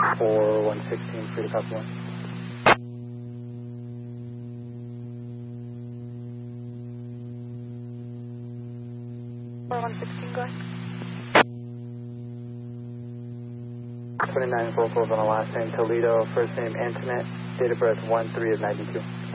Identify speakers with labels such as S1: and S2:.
S1: 4116, free to copy 1.
S2: Go ahead.
S1: 29 vocals on the last name, Toledo, first name Antoinette, date of birth 1/3 of 92.